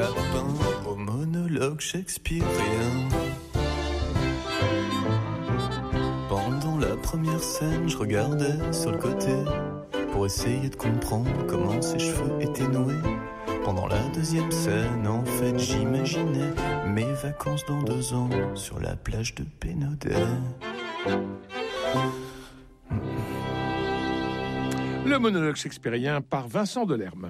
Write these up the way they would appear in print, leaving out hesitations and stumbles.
lapin au monologue shakespearien. Pendant la première scène, je regardais sur le côté pour essayer de comprendre comment ses cheveux étaient noués. Pendant la deuxième scène, en fait, j'imaginais mes vacances dans 2 ans sur la plage de Pénodet. Le monologue shakespearien par Vincent Delerme.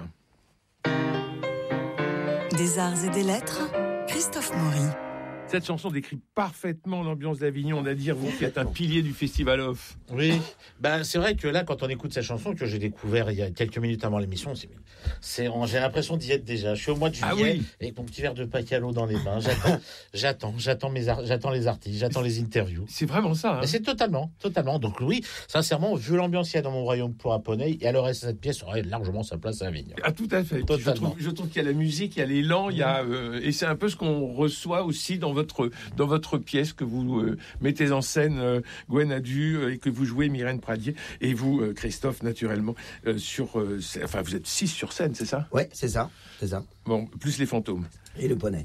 Des arts et des lettres, Christophe Maury. Cette chanson décrit parfaitement l'ambiance d'Avignon, Nadir, vous qui êtes un pilier du Festival Off. Oui, c'est vrai que là, quand on écoute cette chanson que j'ai découvert il y a quelques minutes avant l'émission, j'ai l'impression d'y être déjà. Je suis au mois de juillet avec mon petit verre de Pacalo dans les mains. J'attends les artistes, j'attends les interviews. C'est vraiment ça. Mais c'est totalement. Donc oui, sincèrement, vu l'ambiance qu'il y a dans Mon royaume pour un poney, et alors cette pièce aurait largement sa place à Avignon. Ah, tout à fait. Je trouve qu'il y a la musique, il y a l'élan, il y a et c'est un peu ce qu'on reçoit aussi dans votre pièce que vous mettez en scène, Gwen Adu, et que vous jouez Myrène Pradier, et vous, Christophe, naturellement, vous êtes 6 sur scène, c'est ça ? Ouais, c'est ça. Bon, plus les fantômes. Et le poney.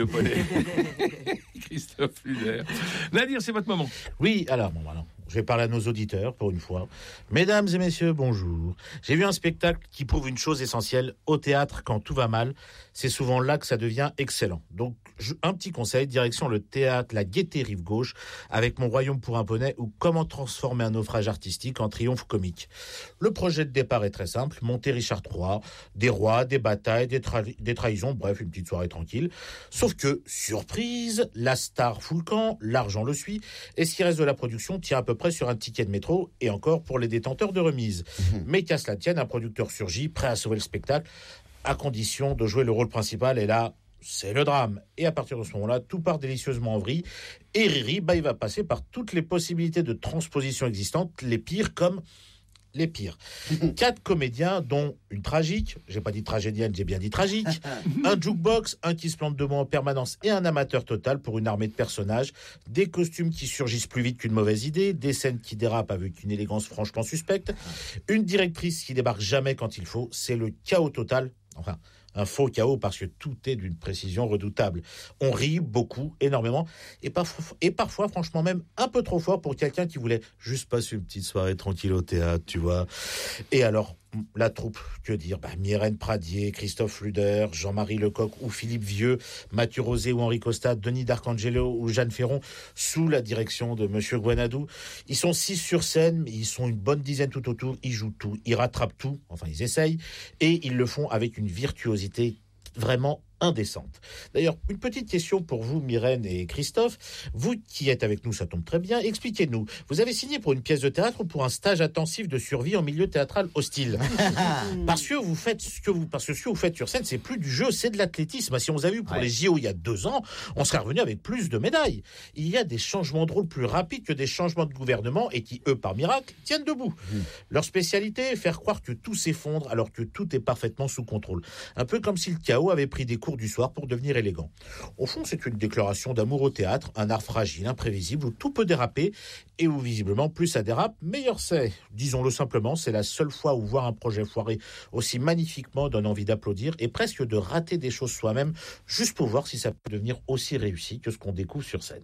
Christophe Luder. Nadir, c'est votre moment. Oui, alors, je vais parler à nos auditeurs, pour une fois. Mesdames et messieurs, bonjour. J'ai vu un spectacle qui prouve une chose essentielle. Au théâtre, quand tout va mal, c'est souvent là que ça devient excellent. Donc, un petit conseil, direction le théâtre La Gaîté Rive Gauche, avec Mon royaume pour un poney, ou comment transformer un naufrage artistique en triomphe comique. Le projet de départ est très simple. Monter Richard III, des rois, des batailles, des trahisons, bref, une petite soirée tranquille. Sauf que, surprise, la star fout le camp, l'argent le suit, et ce qui reste de la production tient à peu près sur un ticket de métro, et encore pour les détenteurs de remise. Mais qu'à cela tienne, un producteur surgit, prêt à sauver le spectacle, à condition de jouer le rôle principal, et là, c'est le drame. Et à partir de ce moment-là, tout part délicieusement en vrille, et Riri, il va passer par toutes les possibilités de transposition existantes, les pires comme les pires. 4 comédiens, dont une tragique, j'ai pas dit tragédienne, j'ai bien dit tragique, un jukebox, un qui se plante de mots en permanence et un amateur total pour une armée de personnages, des costumes qui surgissent plus vite qu'une mauvaise idée, des scènes qui dérapent avec une élégance franchement suspecte, une directrice qui débarque jamais quand il faut, c'est le chaos total. Enfin, un faux chaos parce que tout est d'une précision redoutable. On rit beaucoup, énormément, et parfois, franchement, même un peu trop fort pour quelqu'un qui voulait juste passer une petite soirée tranquille au théâtre, tu vois. Et alors, la troupe, que dire ? Myrène Pradier, Christophe Luder, Jean-Marie Lecoq ou Philippe Vieux, Mathieu Rosé ou Henri Costa, Denis D'Arcangelo ou Jeanne Ferron, sous la direction de Monsieur Gwen Adu. Ils sont 6 sur scène, mais ils sont une bonne dizaine tout autour, ils jouent tout, ils rattrapent tout, enfin ils essayent, et ils le font avec une virtuosité vraiment indécente. D'ailleurs, une petite question pour vous, Myrène et Christophe. Vous qui êtes avec nous, ça tombe très bien. Expliquez-nous. Vous avez signé pour une pièce de théâtre ou pour un stage intensif de survie en milieu théâtral hostile ? Parce que vous faites ce que vous faites sur scène, c'est plus du jeu, c'est de l'athlétisme. Si on vous a vu pour les JO il y a 2 ans, on serait revenu avec plus de médailles. Il y a des changements de rôle plus rapides que des changements de gouvernement et qui, eux, par miracle, tiennent debout. Leur spécialité, faire croire que tout s'effondre alors que tout est parfaitement sous contrôle. Un peu comme si le chaos avait pris des cours du soir pour devenir élégant. Au fond, c'est une déclaration d'amour au théâtre, un art fragile, imprévisible, où tout peut déraper, et où visiblement, plus ça dérape, meilleur c'est. Disons-le simplement, c'est la seule fois où voir un projet foiré aussi magnifiquement donne envie d'applaudir, et presque de rater des choses soi-même, juste pour voir si ça peut devenir aussi réussi que ce qu'on découvre sur scène.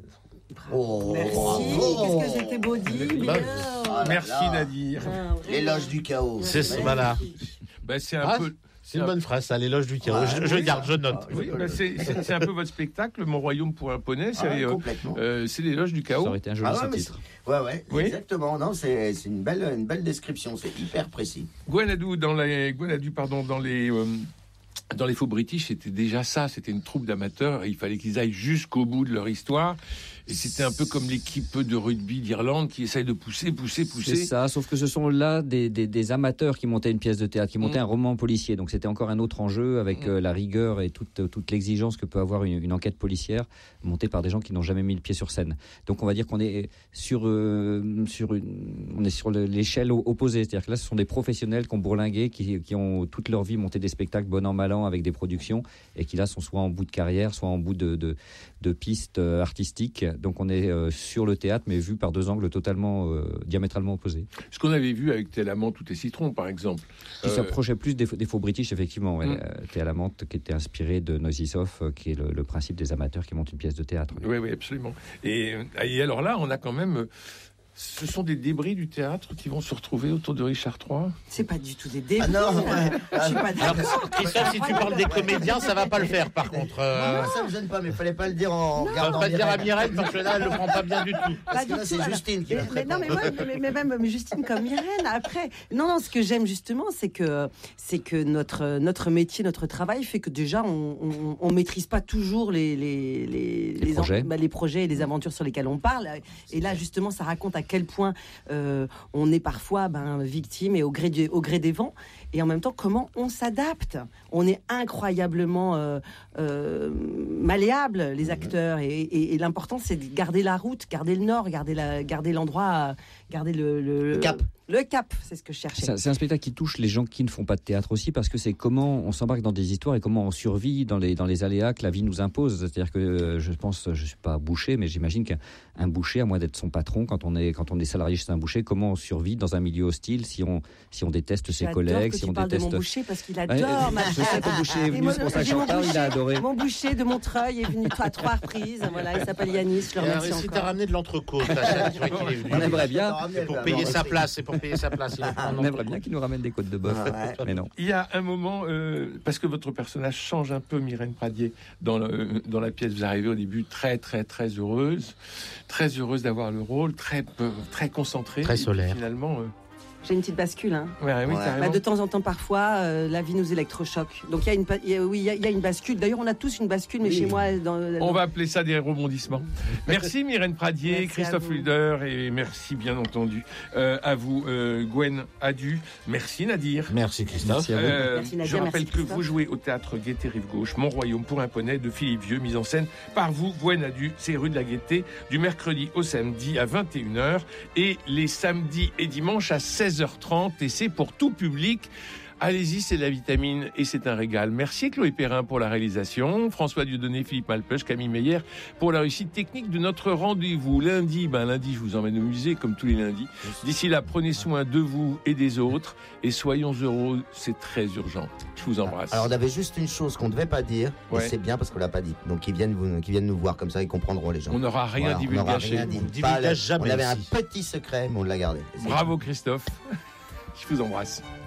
Merci, qu'est-ce que c'était beau dit. Merci Nadir. L'éloge du chaos. C'est ce voilà. C'est un peu... C'est une bonne phrase, ça, l'éloge du chaos. Je garde, je note. Oui, c'est un peu votre spectacle, Mon royaume pour un poney. C'est l'éloge du chaos. Ça aurait été un joli sous-titre. Oui, exactement. Non, c'est une belle description. C'est hyper précis. Gwen Adu, dans les Faux British, c'était déjà ça. C'était une troupe d'amateurs. Il fallait qu'ils aillent jusqu'au bout de leur histoire. Et c'était un peu comme l'équipe de rugby d'Irlande qui essaye de pousser. C'est ça, sauf que ce sont là des amateurs qui montaient une pièce de théâtre, qui montaient un roman policier. Donc c'était encore un autre enjeu avec la rigueur et toute l'exigence que peut avoir une enquête policière montée par des gens qui n'ont jamais mis le pied sur scène. Donc on va dire qu'on est sur l'échelle opposée. C'est-à-dire que là, ce sont des professionnels qui ont bourlingué, qui ont toute leur vie monté des spectacles bon an, mal an, ans avec des productions et qui là sont soit en bout de carrière, soit en bout de pistes artistiques. Donc on est sur le théâtre, mais vu par deux angles totalement diamétralement opposés. Ce qu'on avait vu avec Thélamante ou Citron, par exemple. Qui s'approchait plus des faux british, effectivement. Ouais. Thélamante, qui était inspiré de Noisy Soft, qui est le principe des amateurs qui montent une pièce de théâtre. Oui, absolument. Et alors là, on a quand même... Ce sont des débris du théâtre qui vont se retrouver autour de Richard III. C'est pas du tout des débris. Ah non, Je suis pas d'accord. Christophe, si tu parles des comédiens, ça va pas le faire, par contre. Non, ça me gêne pas, mais il fallait pas le dire en On regardant. va pas le dire à Mireille, parce que là, elle le prend pas bien du tout. Parce que Pas là, du c'est tout, Justine qui va te mais non, répondre. mais même Justine comme Myrène. Après, non, ce que j'aime justement, c'est que notre métier, notre travail fait que déjà on maîtrise pas toujours les projets. Les projets et les aventures sur lesquelles on parle. Et là, justement, ça raconte à quel point on est parfois victime et au gré des vents. Et en même temps, comment on s'adapte. On est incroyablement malléable, les acteurs. Et l'important, c'est de garder la route, garder le nord, garder l'endroit, garder le cap. Le cap, c'est ce que je cherchais. C'est un spectacle qui touche les gens qui ne font pas de théâtre aussi, parce que c'est comment on s'embarque dans des histoires et comment on survit dans les aléas que la vie nous impose. C'est-à-dire que je suis pas boucher, mais j'imagine qu'un boucher, à moins d'être son patron, quand on est salarié chez un boucher, comment on survit dans un milieu hostile si on déteste ses collègues, si on parles déteste. de mon boucher parce qu'il adore ma Je sais, ton boucher est venu, c'est pour ça que j'en parle, il a adoré. Mon boucher de Montreuil est venu à 3 reprises. Voilà, il s'appelle Yanis, je le remercie Si t'as encore. ramené de l'entrecôte, la chaîne sur laquelle il est venu. On aimerait bien. C'est pour payer sa place, On aimerait bien qu'il nous ramène des côtes de bœuf, mais non. Il y a un moment, parce que votre personnage change un peu, Myrène Pradier, dans la pièce. Vous arrivez au début très heureuse d'avoir le rôle, très concentrée, Très solaire. Finalement, J'ai une petite bascule. Hein. oui, carrément. De temps en temps, parfois, la vie nous électrochoque. Donc il y a une bascule. D'ailleurs, on a tous une bascule, mais chez moi, On va appeler ça des rebondissements. Merci Myrène Pradier, Merci Christophe à vous. Hulder, et merci bien entendu à vous, Gwen Adu. Merci Nadir. Merci Christophe. Merci à vous. Merci, Nadia, Je rappelle merci, que Christophe. vous jouez au théâtre Gaîté Rive Gauche, Mon Royaume pour un poney de Philippe Vieux, mise en scène par vous, Gwen Adu. C'est rue de la Gaîté, du mercredi au samedi à 21h et les samedis et dimanches à 16h30. Et c'est pour tout public. Allez-y, c'est de la vitamine et c'est un régal. Merci Chloé Perrin pour la réalisation, François Dieudonné, Philippe Malpeuch, Camille Meyer pour la réussite technique de notre rendez-vous. Lundi, je vous emmène au musée comme tous les lundis. D'ici là, prenez soin de vous et des autres et soyons heureux, c'est très urgent. Je vous embrasse. Alors, on avait juste une chose qu'on ne devait pas dire, Ouais. et c'est bien parce qu'on l'a pas dit. Donc, qu'ils viennent nous voir, comme ça, ils comprendront les gens. On n'aura rien Voilà, on divulgué n'aura chez rien vous. dit. On ne divulgage jamais On avait un ici. petit secret, mais on l'a gardé. Bravo Christophe. Je vous embrasse.